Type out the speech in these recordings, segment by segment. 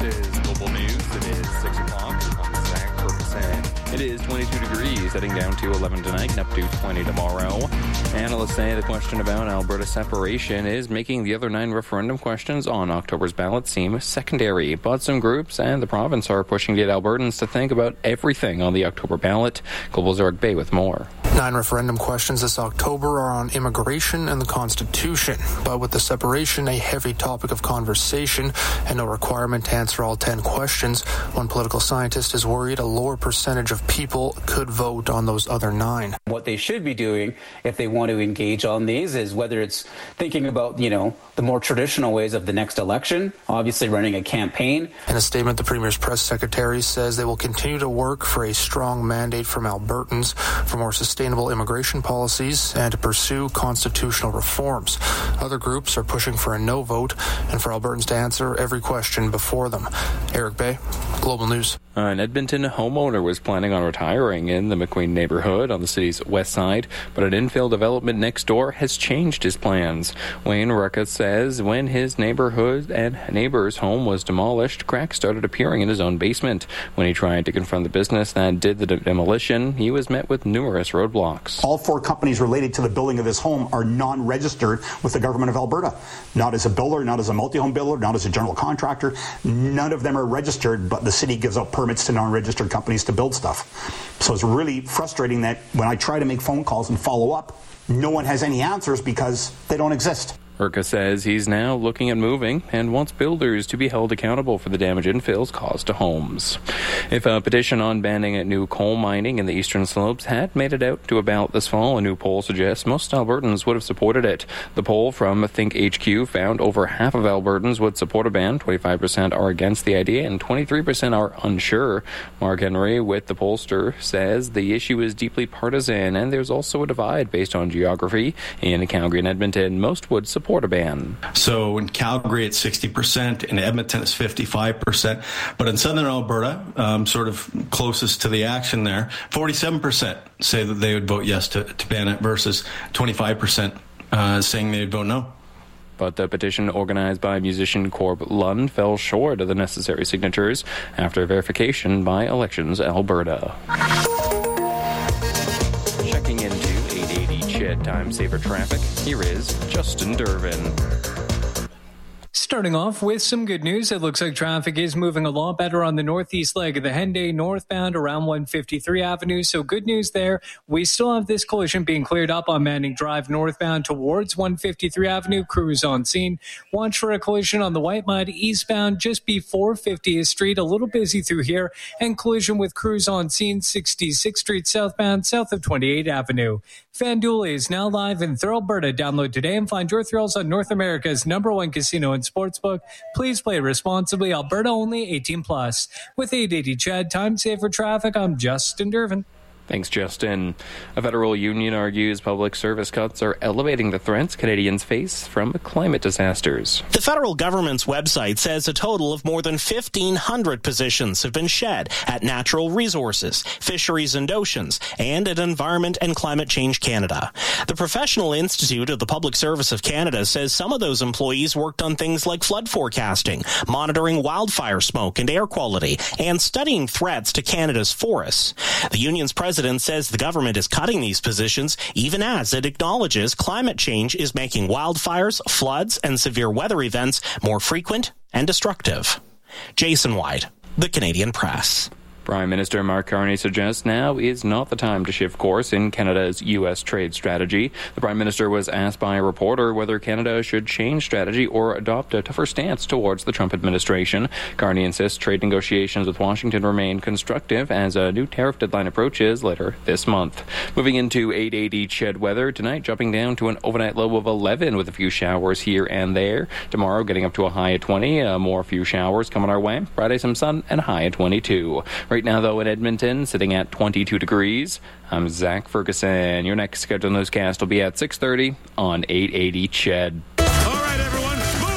This is Global News. It is 6 o'clock. I'm Zach Ferguson. It is 22 degrees, heading down to 11 tonight and up to 20 tomorrow. Analysts say the question about Alberta separation is making the other 9 referendum questions on October's ballot seem secondary. But some groups and the province are pushing to get Albertans to think about everything on the October ballot. Global's Eric Bay with more. 9 referendum questions this October are on immigration and the Constitution, but with the separation a heavy topic of conversation and no requirement to answer all 10 questions, one political scientist is worried a lower percentage of people could vote on those other 9. What they should be doing if they want to engage on these is whether it's thinking about, the more traditional ways of the next election, obviously running a campaign. In a statement, the Premier's press secretary says they will continue to work for a strong mandate from Albertans for more sustainable immigration policies and to pursue constitutional reforms. Other groups are pushing for a no vote and for Albertans to answer every question before them. Eric Bay, Global News. An Edmonton homeowner was planning on retiring in the McQueen neighborhood on the city's west side, but an infill development next door has changed his plans. Wayne Rucka says when his neighborhood and neighbor's home was demolished, cracks started appearing in his own basement. When he tried to confront the business that did the demolition, he was met with numerous roadblocks. All 4 companies related to the building of this home are non-registered with the government of Alberta. Not as a builder, not as a multi-home builder, not as a general contractor. None of them are registered, but the city gives out permits to non-registered companies to build stuff. So it's really frustrating that when I try to make phone calls and follow up, no one has any answers because they don't exist. Urca says he's now looking at moving and wants builders to be held accountable for the damage infills caused to homes. If a petition on banning new coal mining in the eastern slopes had made it out to a ballot this fall, a new poll suggests most Albertans would have supported it. The poll from Think HQ found over half of Albertans would support a ban, 25% are against the idea, and 23% are unsure. Mark Henry with the pollster says the issue is deeply partisan and there's also a divide based on geography. In Calgary and Edmonton, most would support a ban. So in Calgary it's 60%, in Edmonton it's 55%, but in southern Alberta, sort of closest to the action there, 47% say that they would vote yes to ban it versus 25% saying they would vote no. But the petition organized by musician Corb Lund fell short of the necessary signatures after verification by Elections Alberta. Checking into 880 CHED Time Saver Traffic, here is Justin Durbin. Starting off with some good news, it looks like traffic is moving a lot better on the northeast leg of the Henday northbound around 153 Avenue. So good news there. We still have this collision being cleared up on Manning Drive northbound towards 153 Avenue. Crews on scene. Watch for a collision on the White Mud eastbound just before 50th Street. A little busy through here. And collision with crews on scene 66th Street southbound south of 28th Avenue. FanDuel is now live in Thrill Alberta. Download today and find your thrills on North America's #1 casino and sportsbook. Please play responsibly. Alberta only, 18+. With 880 CHED Time Saver Traffic, I'm Justin Durbin. Thanks, Justin. A federal union argues public service cuts are elevating the threats Canadians face from climate disasters. The federal government's website says a total of more than 1,500 positions have been shed at Natural Resources, Fisheries and Oceans, and at Environment and Climate Change Canada. The Professional Institute of the Public Service of Canada says some of those employees worked on things like flood forecasting, monitoring wildfire smoke and air quality, and studying threats to Canada's forests. The union's president says the government is cutting these positions even as it acknowledges climate change is making wildfires, floods, and severe weather events more frequent and destructive. Jason White, The Canadian Press. Prime Minister Mark Carney suggests now is not the time to shift course in Canada's U.S. trade strategy. The Prime Minister was asked by a reporter whether Canada should change strategy or adopt a tougher stance towards the Trump administration. Carney insists trade negotiations with Washington remain constructive as a new tariff deadline approaches later this month. Moving into 880 CHED weather, tonight jumping down to an overnight low of 11 with a few showers here and there. Tomorrow getting up to a high of 20, more few showers coming our way. Friday some sun and a high of 22. Right now, though, in Edmonton, sitting at 22 degrees. I'm Zach Ferguson. Your next scheduled newscast will be at 6:30 on 880 CHED. All right, everyone,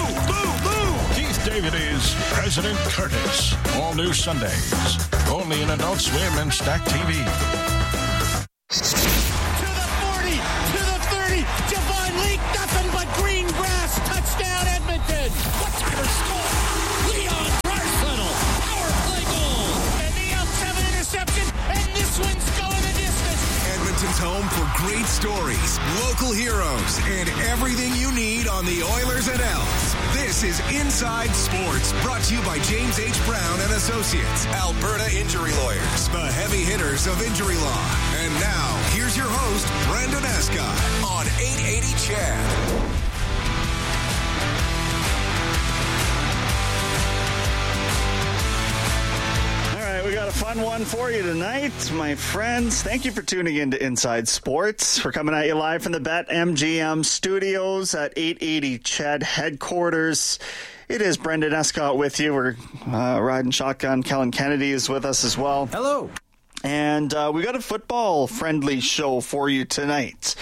move! Keith David is President Curtis. All new Sundays. Only in Adult Swim and Stack TV. To the 40, to the 30. Javon Leak, nothing but green grass. Touchdown, Edmonton. What's our score? Leon Draisaitl. Great stories, local heroes, and everything you need on the Oilers and Elks. This is Inside Sports, brought to you by James H. Brown and Associates, Alberta Injury Lawyers, the heavy hitters of injury law. And now, here's your host, Brendan Escott, on 880 CHED. We got a fun one for you tonight, my friends. Thank you for tuning in to Inside Sports. We're coming at you live from the BetMGM studios at 880 CHED headquarters. It is Brendan Escott with you. We're riding shotgun. Kellen Kennedy is with us as well. Hello. And we got a football-friendly show for you tonight.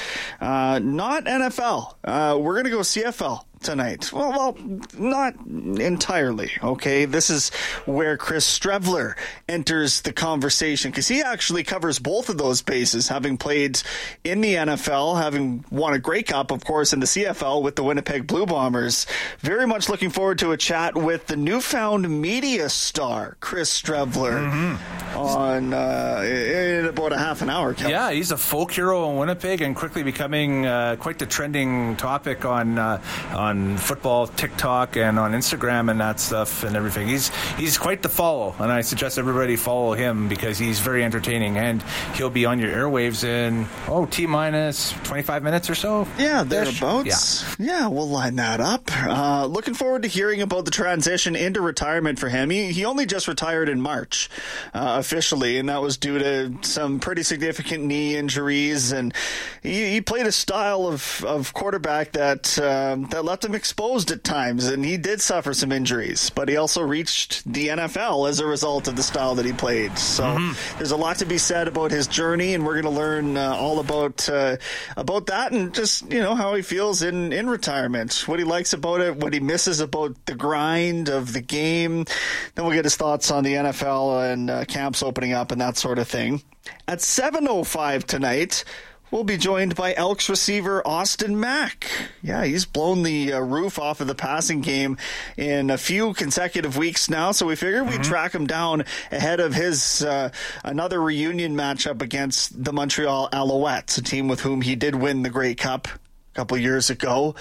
Not NFL. We're going to go CFL tonight. Well, not entirely, okay? This is where Chris Streveler enters the conversation, because he actually covers both of those bases, having played in the NFL, having won a Grey Cup, of course, in the CFL with the Winnipeg Blue Bombers. Very much looking forward to a chat with the newfound media star, Chris Streveler, on in about a half an hour. Kevin. Yeah, he's a folk hero in Winnipeg and quickly becoming quite the trending topic on football TikTok and on Instagram and that stuff and everything. He's quite the follow, and I suggest everybody follow him because he's very entertaining, and he'll be on your airwaves in T-minus 25 minutes or so. Yeah, thereabouts. Yeah, we'll line that up. Looking forward to hearing about the transition into retirement for him. He only just retired in March officially, and that was due to some pretty significant knee injuries, and he played a style of quarterback that left him exposed at times, and he did suffer some injuries, but he also reached the NFL as a result of the style that he played. So there's a lot to be said about his journey, and we're going to learn all about that, and just how he feels in retirement, what he likes about it, what he misses about the grind of the game. Then we'll get his thoughts on the NFL and camps opening up and that sort of thing. At 7:05 tonight, we'll be joined by Elks receiver Austin Mack. Yeah, he's blown the roof off of the passing game in a few consecutive weeks now, so we figured we'd track him down ahead of his another reunion matchup against the Montreal Alouettes, a team with whom he did win the Grey Cup a couple of years ago.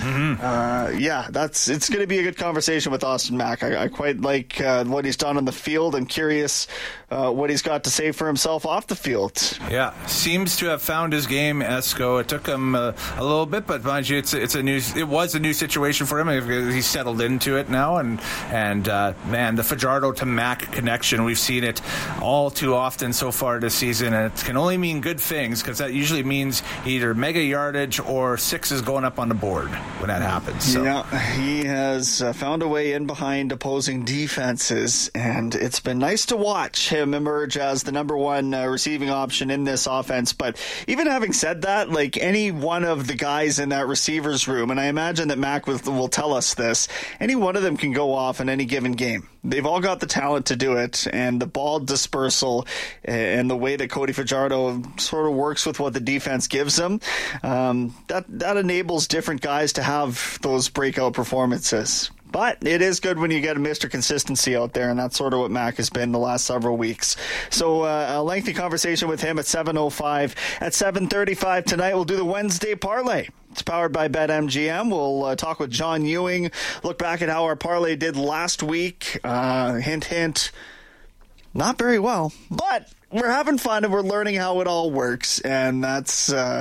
It's going to be a good conversation with Austin Mack. I quite like what he's done on the field. I'm curious what he's got to say for himself off the field. Yeah, seems to have found his game, Esco. It took him a little bit, but mind you, it was a new situation for him. He's settled into it now, and man, the Fajardo to Mack connection, we've seen it all too often so far this season, and it can only mean good things, because that usually means either mega yardage or sixes going up on the board when that happens. So. Yeah, he has found a way in behind opposing defenses, and it's been nice to watch him emerge as the number one receiving option in this offense. But even having said that, like any one of the guys in that receivers room, and I imagine that Mac will tell us this, any one of them can go off in any given game. They've all got the talent to do it, and the ball dispersal and the way that Cody Fajardo sort of works with what the defense gives them, that enables different guys to have those breakout performances. But it is good when you get a Mr. Consistency out there, and that's sort of what Mac has been the last several weeks. So a lengthy conversation with him at 7:05. At 7:35 tonight, we'll do the Wednesday Parlay. It's powered by BetMGM. We'll talk with John Ewing, look back at how our parlay did last week. Hint, hint, not very well, but we're having fun and we're learning how it all works, and that's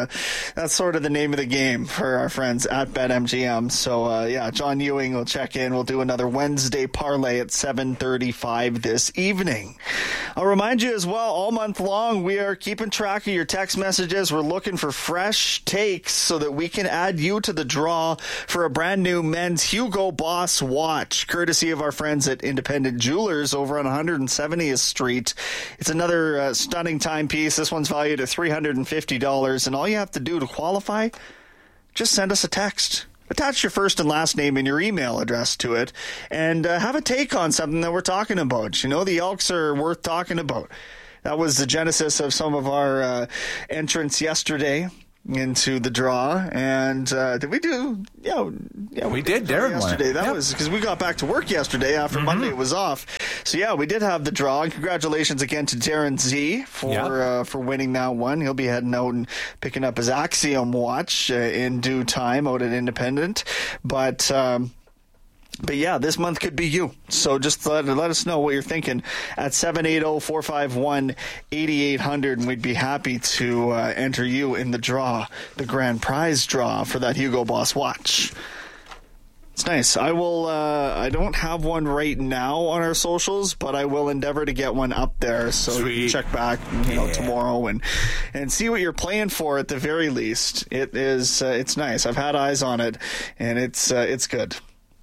sort of the name of the game for our friends at BetMGM. So John Ewing will check in. We'll do another Wednesday parlay at 7:35 this evening. I'll remind you as well, all month long we are keeping track of your text messages. We're looking for fresh takes so that we can add you to the draw for a brand new men's Hugo Boss watch, courtesy of our friends at Independent Jewelers over on 170th Street. It's another stunning timepiece. This one's valued at $350, and all you have to do to qualify, just send us a text. Attach your first and last name and your email address to it, and have a take on something that we're talking about. The Elks are worth talking about. That was the genesis of some of our entrants yesterday. into the draw. And did we do? Yeah, we did. Darren yesterday. That was because we got back to work yesterday after Monday was off. So yeah, we did have the draw. And congratulations again to Darren Z for winning that one. He'll be heading out and picking up his Axiom watch in due time out at Independent. But yeah, this month could be you. So just let us know what you're thinking at 780-451-8800, and we'd be happy to enter you in the draw, the grand prize draw for that Hugo Boss watch. It's nice. I will. I don't have one right now on our socials, but I will endeavor to get one up there. So you can check back, tomorrow and see what you're playing for at the very least. It is. It's nice. I've had eyes on it, and it's good.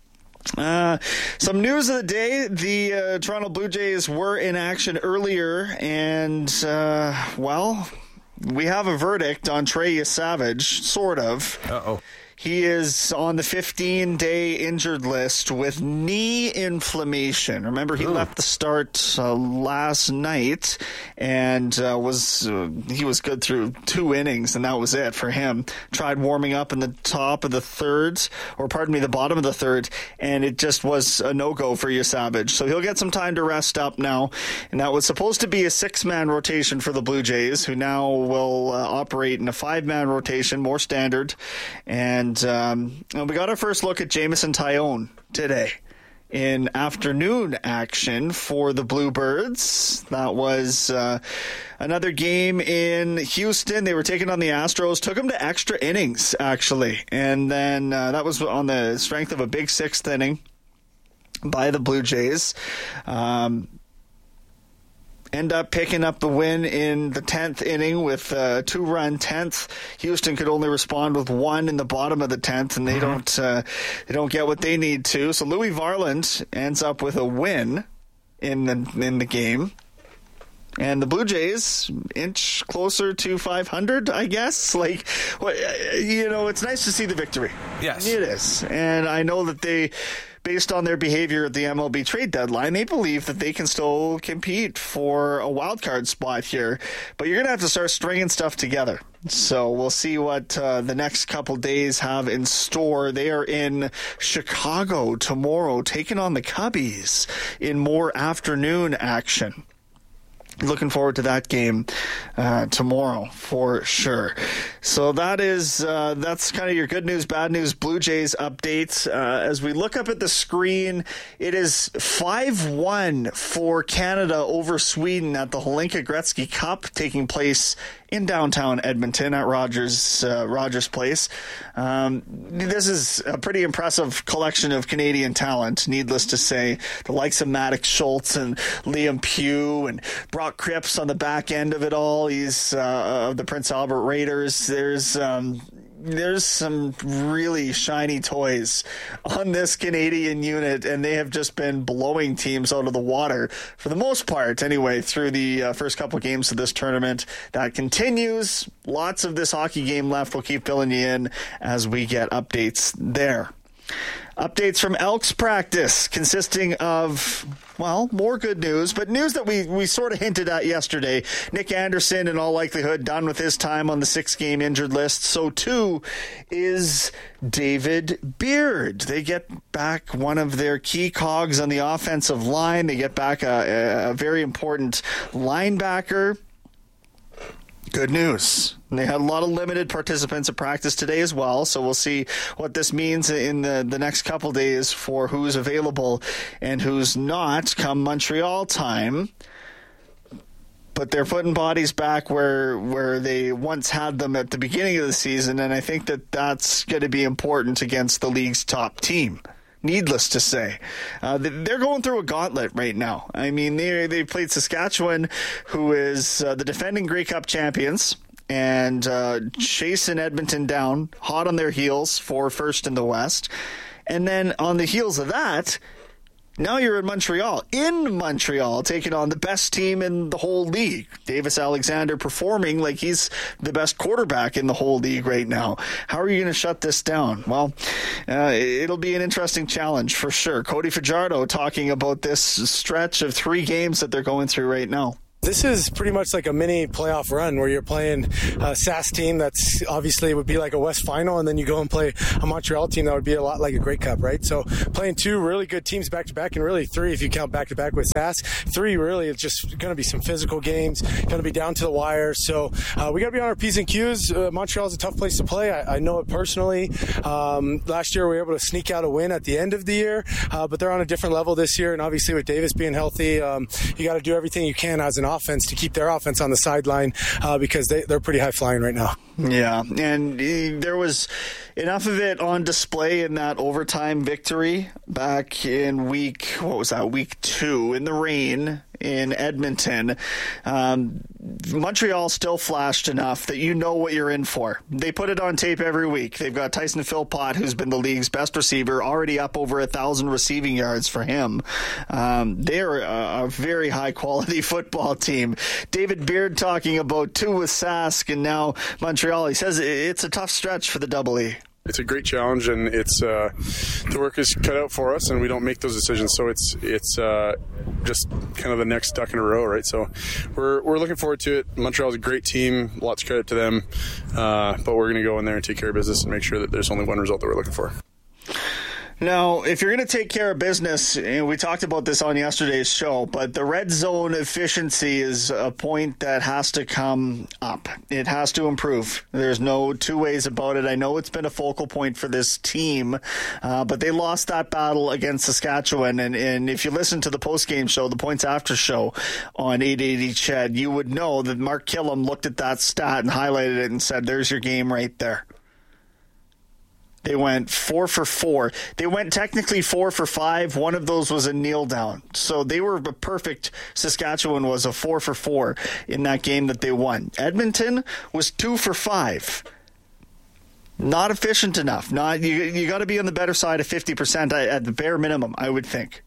Some news of the day. The Toronto Blue Jays were in action earlier, and we have a verdict on Trey Savage, sort of. Uh-oh. He is on the 15-day injured list with knee inflammation. Remember, he left the start last night and he was good through 2 innings, and that was it for him. Tried warming up in the bottom of the third, and it just was a no-go for Savage. So he'll get some time to rest up now, and that was supposed to be a 6-man rotation for the Blue Jays, who now will operate in a 5-man rotation, more standard. And we got our first look at Jameson Taillon today in afternoon action for the Bluebirds. That was another game in Houston. They were taking on the Astros, took them to extra innings, actually. And then that was on the strength of a big 6th inning by the Blue Jays. End up picking up the win in the 10th inning with a 2-run 10th. Houston could only respond with 1 in the bottom of the 10th, and they don't get what they need to. So Louis Varland ends up with a win in the game. And the Blue Jays inch closer to 500, I guess. It's nice to see the victory. Yes. It is. And I know that they, based on their behavior at the MLB trade deadline, they believe that they can still compete for a wild card spot here. But you're going to have to start stringing stuff together. So we'll see what the next couple days have in store. They are in Chicago tomorrow, taking on the Cubbies in more afternoon action. Looking forward to that game tomorrow for sure. So that's kind of your good news, bad news Blue Jays updates. As we look up at the screen, it is 5-1 for Canada over Sweden at the Hlinka Gretzky Cup taking place in downtown Edmonton at Rogers Place. This is a pretty impressive collection of Canadian talent, needless to say. The likes of Maddox Schultz and Liam Pugh and Brock Cripps on the back end of it all. He's of the Prince Albert Raiders. There's some really shiny toys on this Canadian unit, and they have just been blowing teams out of the water for the most part anyway through the first couple games of this tournament. That continues. Lots of this hockey game left. We'll keep filling you in as we get updates there. Updates from Elks practice consisting of, more good news, but news that we sort of hinted at yesterday. Nick Anderson, in all likelihood, done with his time on the 6-game injured list. So, too, is David Beard. They get back one of their key cogs on the offensive line. They get back a very important linebacker. Good news. They had a lot of limited participants at practice today as well, so we'll see what this means in the next couple days for who's available and who's not come Montreal time. But they're putting bodies back where they once had them at the beginning of the season, and I think that's going to be important against the league's top team. Needless to say, they're going through a gauntlet right now. I mean, they played Saskatchewan, who is the defending Grey Cup champions, and chasing Edmonton down, hot on their heels for first in the West. And then on the heels of that, now you're in Montreal, taking on the best team in the whole league. Davis Alexander performing like he's the best quarterback in the whole league right now. How are you going to shut this down? Well, it'll be an interesting challenge for sure. Cody Fajardo talking about this stretch of 3 games that they're going through right now. This is pretty much like a mini playoff run where you're playing a SAS team that's obviously would be like a West Final, and then you go and play a Montreal team that would be a lot like a Grey Cup, right? So playing two really good teams back-to-back, and really three if you count back-to-back with SAS. Three really is just going to be some physical games, going to be down to the wire. So we got to be on our P's and Q's. Montreal's a tough place to play. I know it personally. Last year we were able to sneak out a win at the end of the year, but they're on a different level this year, and obviously with Davis being healthy, you got to do everything you can as an offense to keep their offense on the sideline because they're pretty high flying right now. Yeah, and there was enough of it on display in that overtime victory back in week 2 in the rain in Edmonton. Montreal still flashed enough that you know what you're in for. They put it on tape every week. They've got Tyson Philpott, who's been the league's best receiver, already up over 1,000 receiving yards for him. They're a very high-quality football team. David Beard talking about 2 with Sask and now Montreal. He says it's a tough stretch for the Double E. It's a great challenge, and it's the work is cut out for us, and we don't make those decisions. So it's just kind of the next duck in a row, right? So we're looking forward to it. Montreal's a great team, lots of credit to them, but we're going to go in there and take care of business and make sure that there's only one result that we're looking for. Now, if you're going to take care of business, and we talked about this on yesterday's show, but the red zone efficiency is a point that has to come up. It has to improve. There's no two ways about it. I know it's been a focal point for this team, but they lost that battle against Saskatchewan. And if you listen to the post-game show, the Points After show on 880 Ched, you would know that Mark Killam looked at that stat and highlighted it and said, there's your game right there. They went 4 for 4. They went technically 4 for 5. One of those was a kneel down. So they were perfect. Saskatchewan was a 4 for 4 in that game that they won. Edmonton was 2 for 5. Not efficient enough. You got to be on the better side of 50% at the bare minimum, I would think.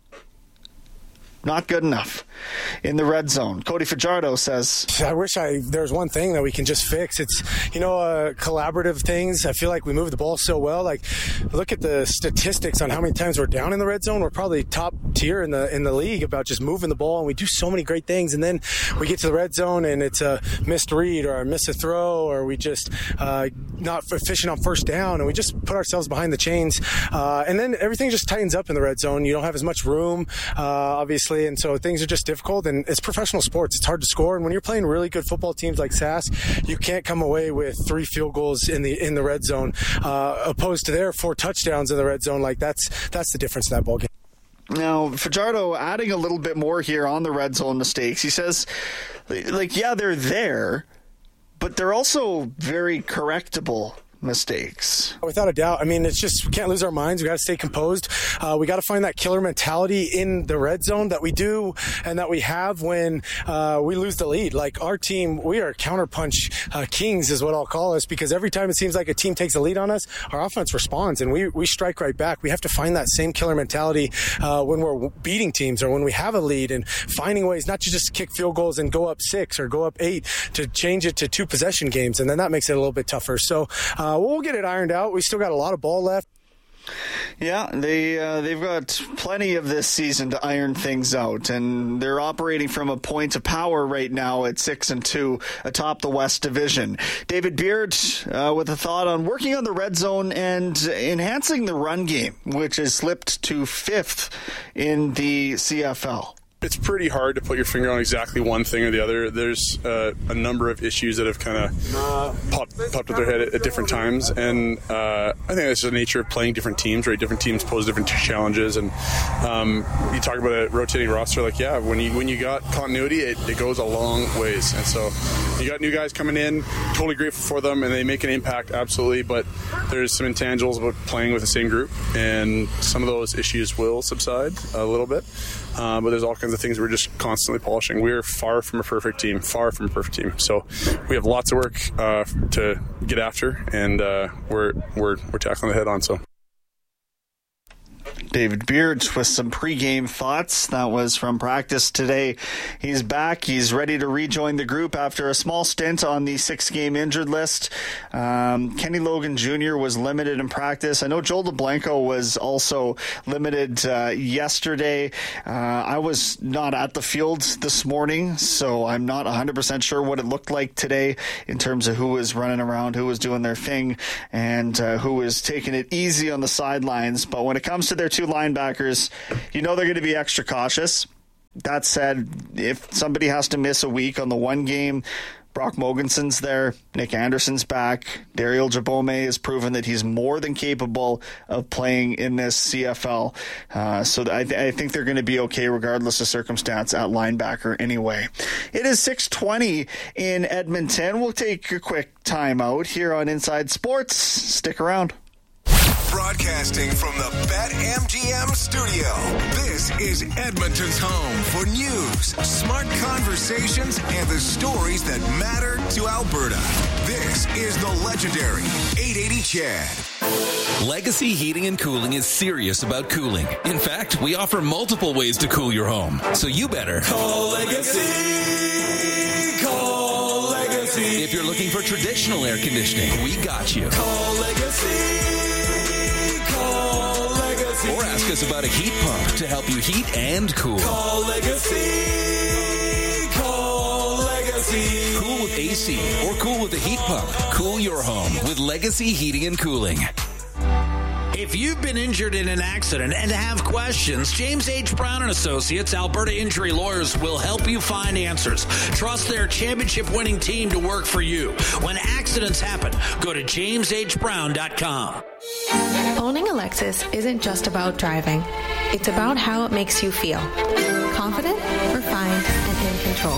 Not good enough in the red zone. Cody Fajardo says, I wish there's one thing that we can just fix. It's, collaborative things. I feel like we move the ball so well. Like, look at the statistics on how many times we're down in the red zone. We're probably top tier in the league about just moving the ball, and we do so many great things. And then we get to the red zone, and it's a missed read or a miss a throw, or we just not efficient on first down, and we just put ourselves behind the chains. And then everything just tightens up in the red zone. You don't have as much room, obviously. And so things are just difficult, and it's professional sports. It's hard to score, and when you're playing really good football teams like SAS, you can't come away with 3 field goals in the red zone, opposed to their 4 touchdowns in the red zone. Like that's the difference in that ball game. Now, Fajardo adding a little bit more here on the red zone mistakes. He says, they're there, but they're also very correctable mistakes. Without a doubt. I mean, it's just, we can't lose our minds. We got to stay composed. We got to find that killer mentality in the red zone that we do and that we have when we lose the lead. Like our team, we are counterpunch kings is what I'll call us, because every time it seems like a team takes a lead on us, our offense responds and we strike right back. We have to find that same killer mentality when we're beating teams or when we have a lead, and finding ways not to just kick field goals and go up 6 or go up 8, to change it to 2 possession games, and then that makes it a little bit tougher. So we'll get it ironed out. We still got a lot of ball left. Yeah, they've got plenty of this season to iron things out, and they're operating from a point of power right now at 6-2 atop the West Division. David Beard with a thought on working on the red zone and enhancing the run game, which has slipped to 5th in the CFL. It's pretty hard to put your finger on exactly one thing or the other. There's a number of issues that have kind of popped up their head at different times, and I think that's the nature of playing different teams, right? Different teams pose different challenges, and you talk about a rotating roster, when you got continuity, it goes a long ways, and so you got new guys coming in, totally grateful for them, and they make an impact, absolutely, but there's some intangibles about playing with the same group, and some of those issues will subside a little bit. But there's all kinds of things we're just constantly polishing. We're far from a perfect team. So we have lots of work to get after, and we're tackling the head on. So David Beard with some pregame thoughts. That was from practice today. He's back. He's ready to rejoin the group after a small stint on the 6-game injured list. Kenny Logan Jr. was limited in practice. I know Joel DeBlanco was also limited yesterday. I was not at the field this morning, so I'm not 100% sure what it looked like today in terms of who was running around, who was doing their thing, and who was taking it easy on the sidelines. But when it comes to their two linebackers, you know they're going to be extra cautious. That said, if somebody has to miss a week on the one game, Brock Mogensen's there, Nick Anderson's back, Daryl Jabome has proven that he's more than capable of playing in this CFL. So I think they're going to be okay regardless of circumstance at linebacker anyway. It is 6:20 in Edmonton. We'll take a quick time out here on Inside Sports. Stick around. Broadcasting from the BetMGM studio, this is Edmonton's home for news, smart conversations, and the stories that matter to Alberta. This is the legendary 880 CHED. Legacy Heating and Cooling is serious about cooling. In fact, we offer multiple ways to cool your home. So you better call Legacy. Call Legacy. If you're looking for traditional air conditioning, we got you. Call Legacy. Or ask us about a heat pump to help you heat and cool. Call Legacy. Call Legacy. Cool with AC or cool with a heat pump. Cool your home with Legacy Heating and Cooling. If you've been injured in an accident and have questions, James H. Brown & Associates, Alberta Injury Lawyers, will help you find answers. Trust their championship-winning team to work for you. When accidents happen, go to jameshbrown.com. Owning a Lexus isn't just about driving. It's about how it makes you feel. Confident, refined, and in control.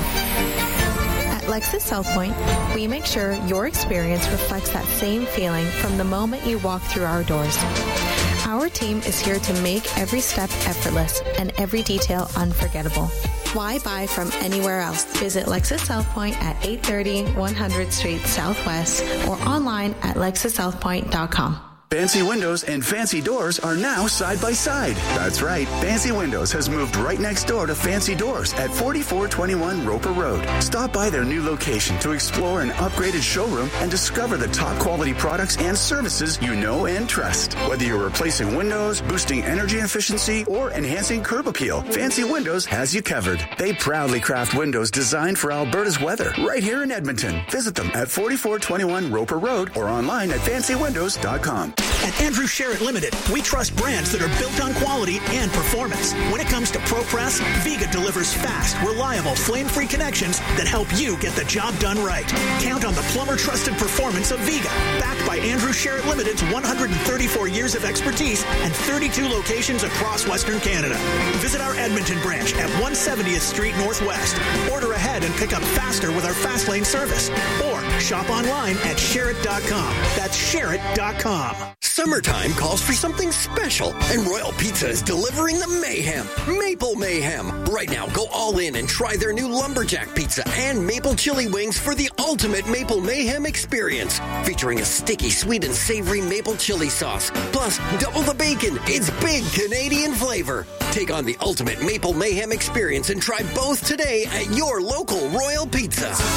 At Lexus South Point, we make sure your experience reflects that same feeling from the moment you walk through our doors. Our team is here to make every step effortless and every detail unforgettable. Why buy from anywhere else? Visit Lexus South Point at 830 100th Street Southwest or online at lexussouthpoint.com. Fancy Windows and Fancy Doors are now side by side. That's right. Fancy Windows has moved right next door to Fancy Doors at 4421 Roper Road. Stop by their new location to explore an upgraded showroom and discover the top quality products and services you know and trust. Whether you're replacing windows, boosting energy efficiency, or enhancing curb appeal, Fancy Windows has you covered. They proudly craft windows designed for Alberta's weather right here in Edmonton. Visit them at 4421 Roper Road or online at fancywindows.com. At Andrew Sherritt Limited, we trust brands that are built on quality and performance. When it comes to ProPress, Viga delivers fast, reliable, flame-free connections that help you get the job done right. Count on the plumber-trusted performance of Viga, backed by Andrew Sherritt Limited's 134 years of expertise and 32 locations across Western Canada. Visit our Edmonton branch at 170th Street Northwest. Order ahead and pick up faster with our Fast Lane service. Or shop online at Sherritt.com. That's Sherritt.com. Summertime calls for something special, and Royal Pizza is delivering the mayhem. Maple Mayhem. Right now, go all in and try their new Lumberjack Pizza and Maple Chili Wings for the ultimate Maple Mayhem experience. Featuring a sticky, sweet, and savory maple chili sauce. Plus, double the bacon. It's big Canadian flavor. Take on the ultimate Maple Mayhem experience and try both today at your local Royal Pizza.